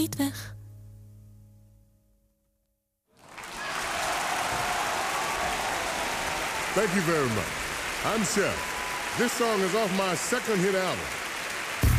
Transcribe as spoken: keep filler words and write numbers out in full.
niet weg. Thank you very much. I'm Chef. This song is off my second hit album.